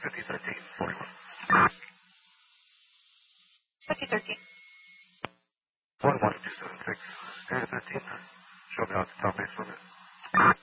5013, 41. 5013. 11276, Area 13, show me out the top base limit.